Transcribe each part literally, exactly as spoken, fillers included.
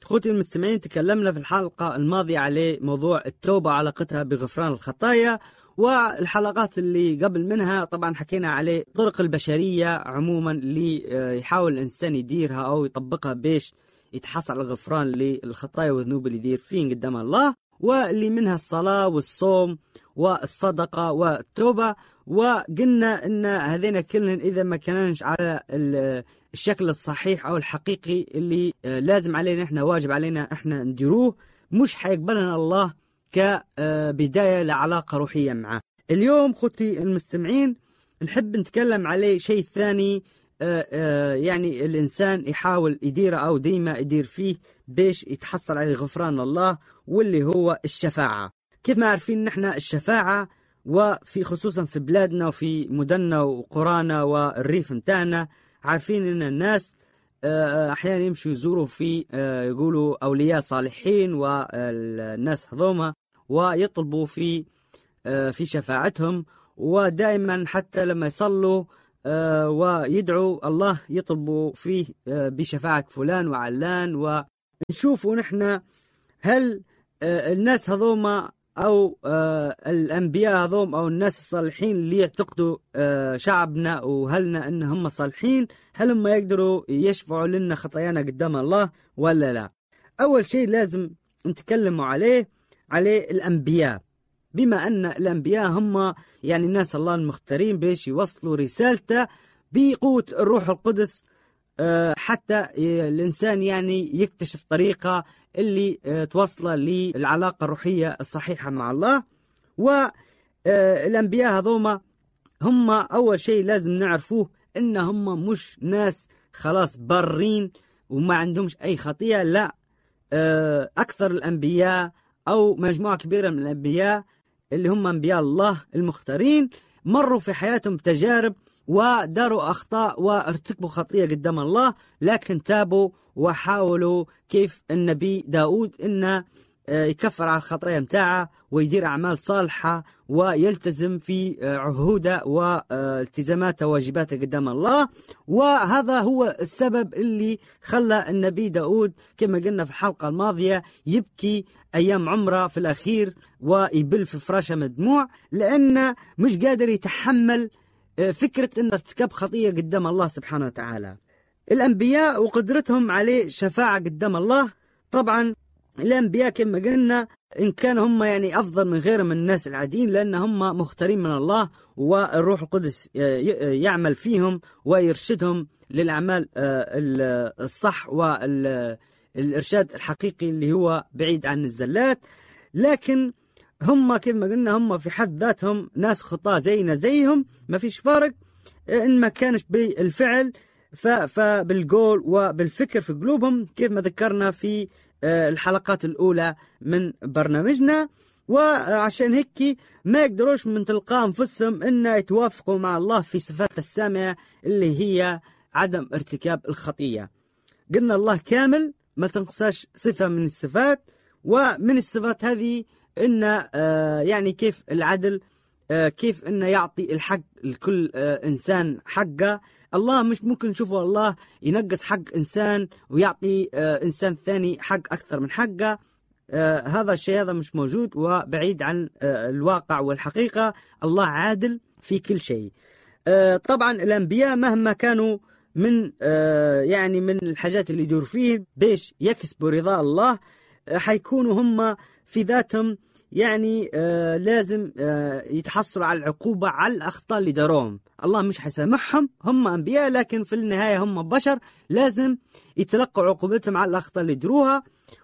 أخوتي المستمعين، تكلمنا في الحلقة الماضية على موضوع التوبة علاقتها بغفران الخطايا، والحلقات اللي قبل منها طبعا حكينا على طرق البشرية عموما اللي يحاول الإنسان يديرها أو يطبقها بيش يتحصل على غفران للخطايا والذنوب اللي يدير فيه قدام الله، واللي منها الصلاة والصوم والصدقة والتوبة. وقلنا ان هذين كلهم اذا ما كانش على الشكل الصحيح او الحقيقي اللي لازم علينا احنا، واجب علينا احنا نديروه، مش حيقبلنا الله كبداية لعلاقة روحية معه. اليوم خوتي المستمعين نحب نتكلم عليه شيء ثاني، يعني الإنسان يحاول يديره أو ديما يدير فيه بيش يتحصل على غفران الله، واللي هو الشفاعة. كيف ما عارفين نحن الشفاعة، وفي خصوصا في بلادنا وفي مدننا وقرانا والريف متاعنا، عارفين ان الناس احيانا يمشوا يزوروا في يقولوا اولياء صالحين والناس هذوما ويطلبوا في في شفاعتهم، ودائما حتى لما يصلوا ويدعوا الله يطلبوا فيه بشفاعة فلان وعلان. ونشوفوا نحن هل الناس هذوما أو آه الأنبياء هذوم أو الناس الصالحين اللي يعتقدوا آه شعبنا وهلنا أنهم صالحين، هل هم يقدروا يشفعوا لنا خطايانا قدام الله ولا لا؟ أول شيء لازم نتكلم عليه عليه الأنبياء، بما أن الأنبياء هم يعني الناس الله المختارين بيش يوصلوا رسالته بقوة الروح القدس، آه حتى الإنسان يعني يكتشف طريقة اللي توصل للعلاقة الروحية الصحيحة مع الله. والأنبياء هذوما هم أول شيء لازم نعرفوه إن هم مش ناس خلاص برين وما عندهمش أي خطية، لا، أكثر الأنبياء أو مجموعة كبيرة من الأنبياء اللي هم أنبياء الله المختارين مروا في حياتهم تجارب وداروا أخطاء وارتكبوا خطية قدام الله، لكن تابوا وحاولوا كيف النبي داود إنه يكفر على الخطايا متاعه ويدير أعمال صالحة ويلتزم في عهوده والتزاماته وواجباته قدام الله. وهذا هو السبب اللي خلى النبي داود كما قلنا في الحلقة الماضية يبكي أيام عمره في الأخير ويبل في فراشه من الدموع، لأنه مش قادر يتحمل فكرة أن ارتكاب خطية قدام الله سبحانه وتعالى. الأنبياء وقدرتهم عليه شفاعة قدام الله، طبعا الأنبياء كما قلنا إن كان هم يعني أفضل من غيرهم من الناس العاديين، لأن هم مختارين من الله والروح القدس يعمل فيهم ويرشدهم للأعمال الصح والإرشاد الحقيقي اللي هو بعيد عن الزلات. لكن هم كما قلنا هم في حد ذاتهم ناس خطاة زينا زيهم، ما فيش فارق إن ما كانش بالفعل فبالقول وبالفكر في قلوبهم، كيف ما ذكرنا في الحلقات الأولى من برنامجنا. وعشان هيك ما يقدروش من تلقاء أنفسهم إن يتوافقوا مع الله في صفات السامية اللي هي عدم ارتكاب الخطية. قلنا الله كامل ما تنقصاش صفة من الصفات، ومن الصفات هذه إن يعني كيف العدل، كيف إنه يعطي الحق لكل إنسان حقه. الله مش ممكن نشوفه الله ينقص حق إنسان ويعطي إنسان ثاني حق أكثر من حقه، هذا الشيء هذا مش موجود وبعيد عن الواقع والحقيقة. الله عادل في كل شيء. طبعا الأنبياء مهما كانوا من يعني من الحاجات اللي يدور فيه بيش يكسبوا رضا الله، حيكونوا هم في ذاتهم يعني آه لازم آه يتحصلوا على العقوبة على الأخطاء اللي داروهم. الله مش حيسامحهم، هم أنبياء لكن في النهاية هم بشر، لازم يتلقوا عقوبتهم على الأخطاء اللي دروها.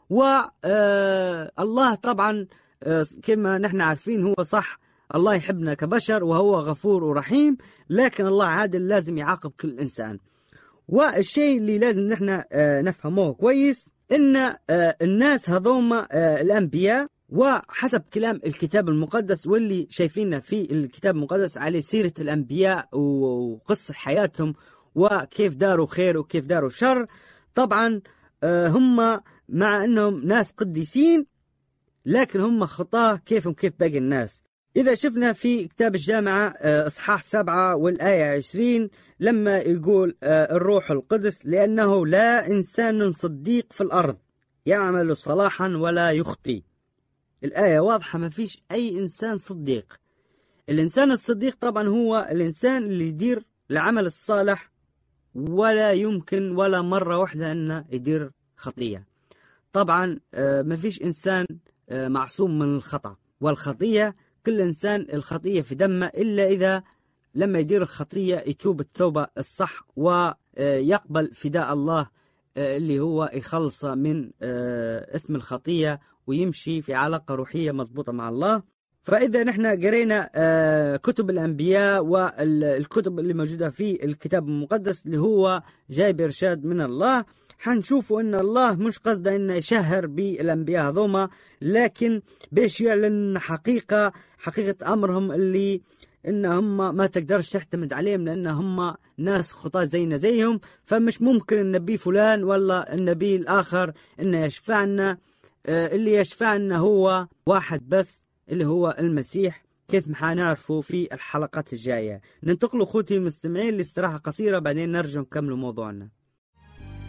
والله طبعا آه كما نحن عارفين هو صح، الله يحبنا كبشر وهو غفور ورحيم، لكن الله عادل لازم يعاقب كل إنسان. والشيء اللي لازم نحن آه نفهموه كويس إن آه الناس هذوما آه الأنبياء، وحسب كلام الكتاب المقدس واللي شايفينه في الكتاب المقدس على سيرة الأنبياء وقصة حياتهم وكيف داروا خير وكيف داروا شر، طبعا هم مع أنهم ناس قديسين لكن هم خطاة كيفهم كيف باقي الناس. إذا شفنا في كتاب الجامعة إصحاح سبعة والآية عشرين لما يقول الروح القدس لأنه لا إنسان صديق في الأرض يعمل صلاحا ولا يخطي. الآية واضحة، ما فيش أي إنسان صديق. الإنسان الصديق طبعا هو الإنسان اللي يدير العمل الصالح ولا يمكن ولا مرة واحدة أنه يدير خطية. طبعا ما فيش إنسان معصوم من الخطأ والخطية، كل إنسان الخطية في دمه، إلا إذا لما يدير الخطية يتوب التوبة الصح ويقبل فداء الله اللي هو يخلص من إثم الخطية ويمشي في علاقة روحية مضبوطة مع الله. فإذا نحن قرينا كتب الأنبياء والكتب اللي موجودة في الكتاب المقدس اللي هو جاي بإرشاد من الله، حنشوفوا أن الله مش قصده أنه يشهر بالأنبياء هذوما، لكن باش يعلن حقيقة حقيقة أمرهم اللي إنهم ما تقدرش تعتمد عليهم، لأن هم ناس خطاة زينا زيهم. فمش ممكن النبي فلان ولا النبي الآخر إنه يشفعنا، اللي يشفعنا هو واحد بس اللي هو المسيح، كيف ما حنعرفه في الحلقات الجاية. ننتقل أخوتي المستمعين لاستراحة قصيرة، بعدين نرجع نكمل موضوعنا.